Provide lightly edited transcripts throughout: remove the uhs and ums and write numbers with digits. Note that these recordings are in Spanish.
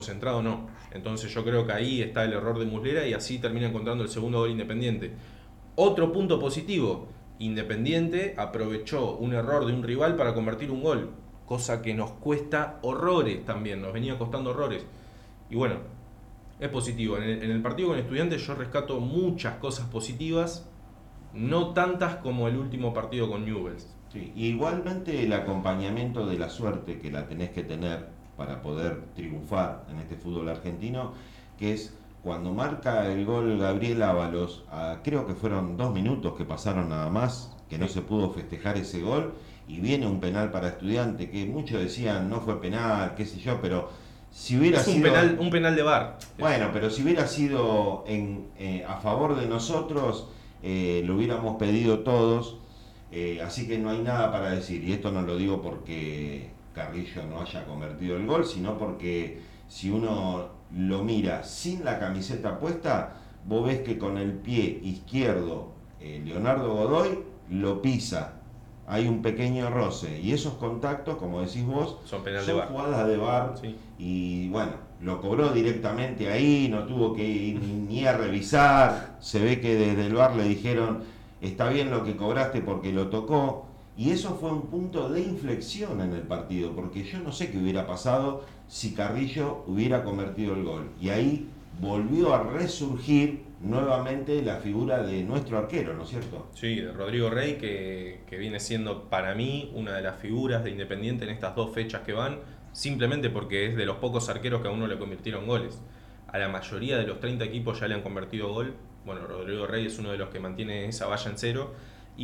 concentrado no. Entonces yo creo que ahí está el error de Muslera y así termina encontrando el segundo gol Independiente. Otro punto positivo, Independiente aprovechó un error de un rival para convertir un gol, cosa que nos cuesta horrores también, nos venía costando horrores. Y bueno, es positivo. En el partido con Estudiantes yo rescato muchas cosas positivas, no tantas como el último partido con Newell's. Sí, igualmente el acompañamiento de la suerte que la tenés que tener para poder triunfar en este fútbol argentino, que es cuando marca el gol Gabriel Ábalos, creo que fueron 2 minutos que pasaron nada más, que no Sí. se pudo festejar ese gol, y viene un penal para Estudiante, que muchos decían no fue penal, qué sé yo, pero si hubiera Es sido, un penal de VAR. bueno, pero si hubiera sido a favor de nosotros, lo hubiéramos pedido todos, así que no hay nada para decir. Y esto no lo digo porque Carrillo no haya convertido el gol, sino porque si uno lo mira sin la camiseta puesta, vos ves que con el pie izquierdo Leonardo Godoy lo pisa. Hay un pequeño roce y esos contactos, como decís vos, Son penal de son VAR. jugadas de VAR Sí. y bueno, lo cobró directamente ahí, no tuvo que ir ni a revisar, se ve que desde el VAR le dijeron está bien lo que cobraste porque lo tocó, y eso fue un punto de inflexión en el partido, porque yo no sé qué hubiera pasado si Carrillo hubiera convertido el gol, y ahí volvió a resurgir nuevamente la figura de nuestro arquero, ¿no es cierto? Sí, de Rodrigo Rey, que viene siendo para mí una de las figuras de Independiente en estas dos fechas que van, simplemente porque es de los pocos arqueros que a uno le convirtieron goles. A la mayoría de los 30 equipos ya le han convertido gol. Bueno, Rodrigo Rey es uno de los que mantiene esa valla en cero.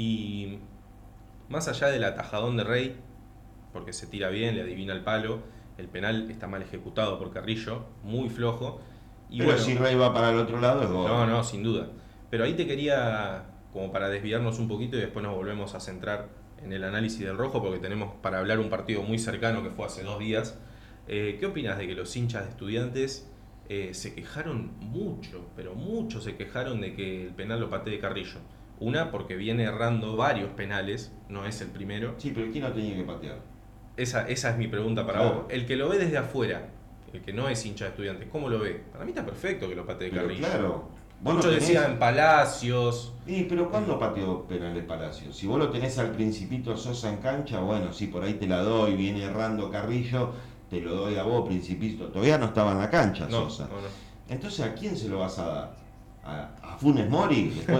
Y más allá del atajadón de Rey, porque se tira bien, le adivina el palo, el penal está mal ejecutado por Carrillo, muy flojo. Y Pero bueno, si Rey va para el otro lado es no, gol. no, sin duda. Pero ahí te quería, como para desviarnos un poquito y después nos volvemos a centrar en el análisis del rojo, porque tenemos para hablar un partido muy cercano que fue hace 2 días. ¿Qué opinas de que los hinchas de Estudiantes se quejaron mucho, pero mucho se quejaron de que el penal lo patee Carrillo? Una, porque viene errando varios penales, no es el primero. Sí, pero ¿quién no tenía que patear? Esa es mi pregunta para vos. Claro, El que lo ve desde afuera, el que no es hincha de Estudiantes, ¿cómo lo ve? Para mí está perfecto que lo patee pero Carrillo. claro, vos no Muchos tenés. decían Palacios. Pero ¿cuándo pateó penales Palacio? Si vos lo tenés al Principito Sosa en cancha, bueno, sí, por ahí te la doy, viene errando Carrillo, te lo doy a vos, Principito. Todavía no estaba en la cancha No, Sosa. no, no. Entonces, ¿a quién se lo vas a dar? ¿A Funes Mori, después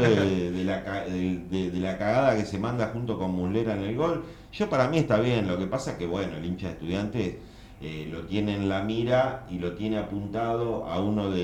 de la cagada que se manda junto con Muslera en el gol? Yo para mí está bien, lo que pasa es que, bueno, el hincha de Estudiantes lo tiene en la mira y lo tiene apuntado a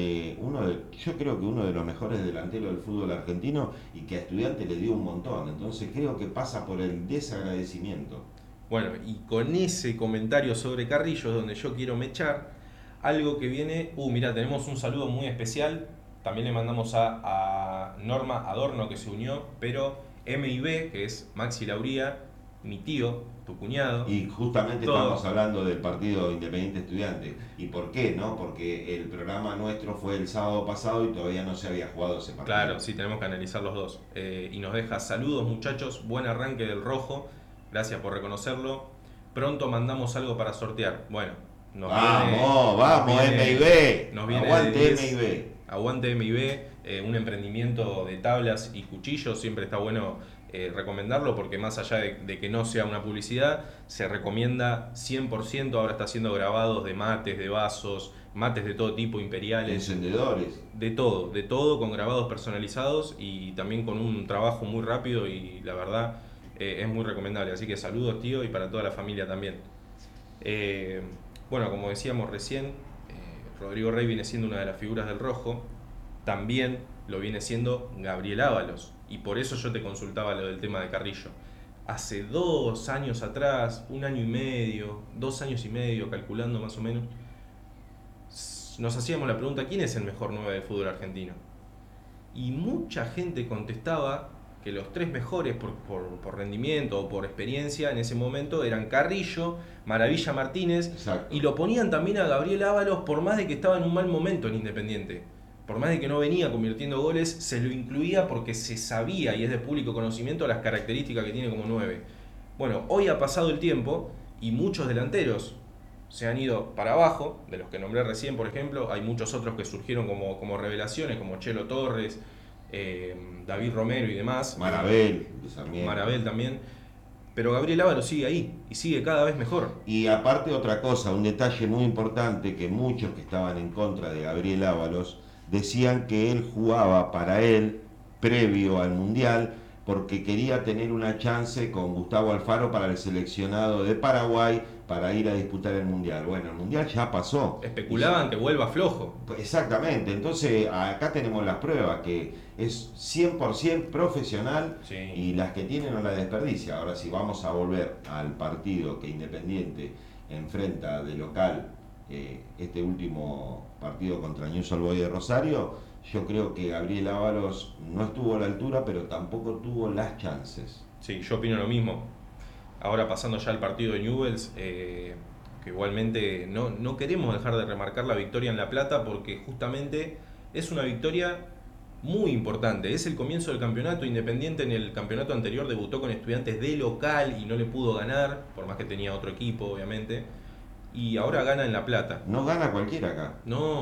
yo creo que uno de los mejores delanteros del fútbol argentino y que a Estudiantes le dio un montón. Entonces creo que pasa por el desagradecimiento. Bueno, y con ese comentario sobre Carrillo es donde yo quiero mechar algo que viene. Mira, tenemos un saludo muy especial. También le mandamos a Norma Adorno que se unió, pero M y B, que es Maxi Lauría, mi tío, tu cuñado, Y justamente todo. estamos hablando del partido Independiente Estudiante. ¿Y por qué? ¿No? Porque el programa nuestro fue el sábado pasado y todavía no se había jugado ese partido. Claro, sí, tenemos que analizar los dos. Y nos deja saludos muchachos, buen arranque del rojo, gracias por reconocerlo. Pronto mandamos algo para sortear. Bueno, Vamos, vamos, MIB. nos viene de Aguante 10. MIB. Aguante MIB, un emprendimiento de tablas y cuchillos, siempre está bueno recomendarlo porque más allá de que no sea una publicidad, se recomienda 100%, ahora está haciendo grabados de mates, de vasos, mates de todo tipo, imperiales, Encendedores. de todo con grabados personalizados y también con un trabajo muy rápido y la verdad es muy recomendable. Así que saludos tío y para toda la familia también. Eh, bueno, como decíamos recién, Rodrigo Rey viene siendo una de las figuras del rojo, también lo viene siendo Gabriel Ábalos y por eso yo te consultaba lo del tema de Carrillo. Hace 2 años atrás, un año y medio, 2 años y medio, calculando más o menos, nos hacíamos la pregunta, ¿quién es el mejor 9 del fútbol argentino? Y mucha gente contestaba que los tres mejores por rendimiento o por experiencia en ese momento eran Carrillo, Maravilla Martínez Exacto. y lo ponían también a Gabriel Ábalos por más de que estaba en un mal momento en Independiente. Por más de que no venía convirtiendo goles, se lo incluía porque se sabía y es de público conocimiento las características que tiene como 9. Bueno, hoy ha pasado el tiempo y muchos delanteros se han ido para abajo, de los que nombré recién, por ejemplo. Hay muchos otros que surgieron como revelaciones, como Chelo Torres, David Romero y demás. Marabel, de Sarmiento. Marabel también. Pero Gabriel Ábalos sigue ahí y sigue cada vez mejor. Y aparte otra cosa, un detalle muy importante, que muchos que estaban en contra de Gabriel Ábalos decían que él jugaba para él previo al Mundial porque quería tener una chance con Gustavo Alfaro para el seleccionado de Paraguay para ir a disputar el Mundial. Bueno, el Mundial ya pasó. Especulaban que vuelva flojo. Exactamente, entonces acá tenemos las pruebas que es 100% profesional, Sí. y las que tiene no la desperdicia. Ahora, si vamos a volver al partido que Independiente enfrenta de local, este último partido contra Newell's Old Boys de Rosario, yo creo que Gabriel Ábalos no estuvo a la altura, pero tampoco tuvo las chances. Sí, yo opino lo mismo. Ahora pasando ya al partido de Newell's, que igualmente no queremos dejar de remarcar la victoria en La Plata porque justamente es una victoria muy importante. Es el comienzo del campeonato. Independiente en el campeonato anterior debutó con Estudiantes de local y no le pudo ganar, por más que tenía otro equipo, obviamente. Y ahora gana en La Plata. No gana cualquiera acá.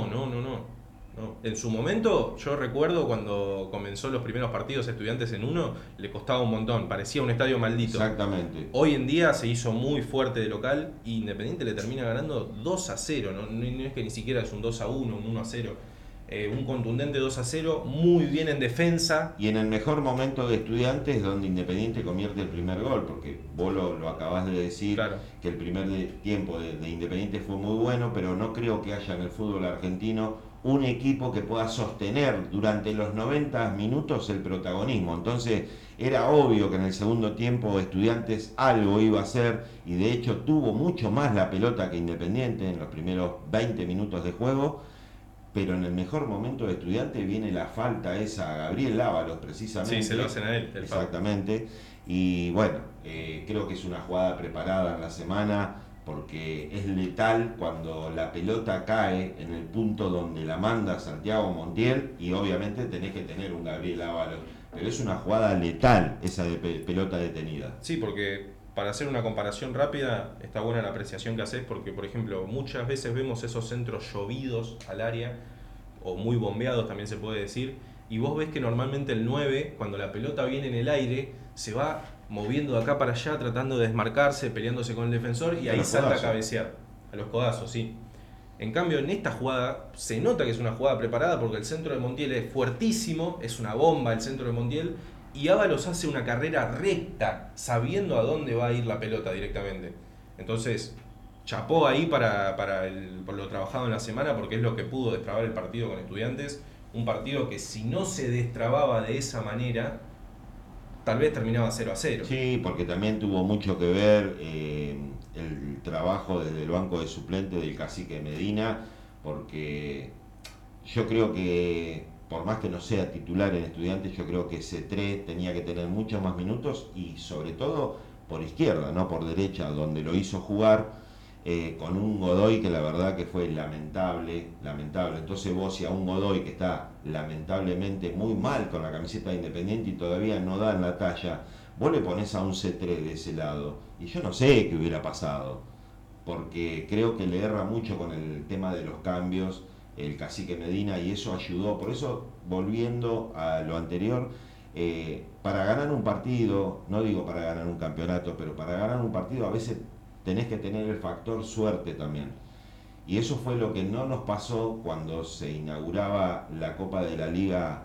No. En su momento, yo recuerdo cuando comenzó los primeros partidos Estudiantes en uno, le costaba un montón, parecía un estadio maldito. Exactamente. Hoy en día se hizo muy fuerte de local y Independiente le termina ganando 2-0, no es que ni siquiera es un 2-1, un 1-0. Un contundente 2-0, muy bien en defensa. Y en el mejor momento de Estudiantes, donde Independiente convierte el primer gol, porque vos lo acabás de decir, Claro. que el primer tiempo de Independiente fue muy bueno, pero no creo que haya en el fútbol argentino un equipo que pueda sostener durante los 90 minutos el protagonismo. Entonces era obvio que en el segundo tiempo Estudiantes algo iba a hacer, y de hecho tuvo mucho más la pelota que Independiente en los primeros 20 minutos de juego. Pero en el mejor momento de Estudiante viene la falta esa a Gabriel Ábalos, precisamente. Sí, se lo hacen a él. Exactamente. Y bueno, creo que es una jugada preparada en la semana, porque es letal cuando la pelota cae en el punto donde la manda Santiago Montiel, y obviamente tenés que tener un Gabriel Ábalos. Pero es una jugada letal esa de pelota detenida. Sí, porque para hacer una comparación rápida, está buena la apreciación que haces, porque por ejemplo, muchas veces vemos esos centros llovidos al área, o muy bombeados también se puede decir, y vos ves que normalmente el 9, cuando la pelota viene en el aire, se va moviendo de acá para allá, tratando de desmarcarse, peleándose con el defensor, y ahí salta a cabecear, a los codazos, sí. En cambio, en esta jugada, se nota que es una jugada preparada, porque el centro de Montiel es fuertísimo, es una bomba el centro de Montiel, y Ábalos hace una carrera recta, sabiendo a dónde va a ir la pelota directamente. Entonces, chapó ahí por lo trabajado en la semana, porque es lo que pudo destrabar el partido con Estudiantes. Un partido que si no se destrababa de esa manera, tal vez terminaba 0-0. Sí, porque también tuvo mucho que ver el trabajo desde el banco de suplentes del cacique Medina, porque yo creo que por más que no sea titular en Estudiantes, yo creo que C3 tenía que tener muchos más minutos, y sobre todo por izquierda, no por derecha, donde lo hizo jugar con un Godoy que la verdad que fue lamentable. Entonces vos, y a un Godoy que está lamentablemente muy mal con la camiseta de Independiente y todavía no da en la talla, vos le ponés a un C3 de ese lado, y yo no sé qué hubiera pasado, porque creo que le erra mucho con el tema de los cambios el cacique Medina, y eso ayudó. Por eso, volviendo a lo anterior, para ganar un partido, no digo para ganar un campeonato, pero para ganar un partido a veces tenés que tener el factor suerte también. Y eso fue lo que no nos pasó cuando se inauguraba la Copa de la Liga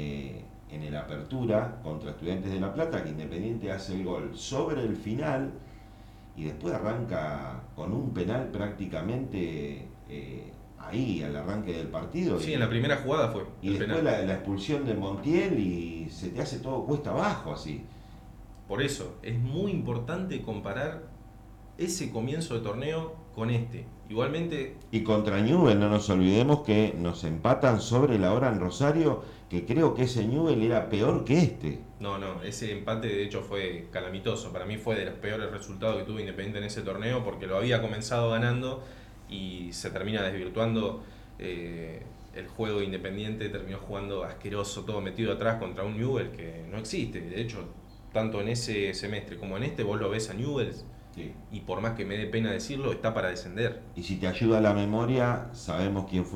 en el Apertura contra Estudiantes de La Plata, que Independiente hace el gol sobre el final y después arranca con un penal prácticamente ahí al arranque del partido. Sí, y, en la primera jugada fue. y después la expulsión de Montiel, y se te hace todo cuesta abajo así. Por eso, es muy importante comparar ese comienzo de torneo con este. Igualmente. Y contra Newell, no nos olvidemos que nos empatan sobre la hora en Rosario, que creo que ese Newell era peor que este. No, ese empate de hecho fue calamitoso. Para mí fue de los peores resultados que tuvo Independiente en ese torneo, porque lo había comenzado ganando y se termina desvirtuando. El juego de Independiente terminó jugando asqueroso, todo metido atrás contra un Newell que no existe. De hecho, tanto en ese semestre como en este, vos lo ves a Newell Sí. y por más que me dé pena decirlo, está para descender. Y si te ayuda la memoria, sabemos quién fue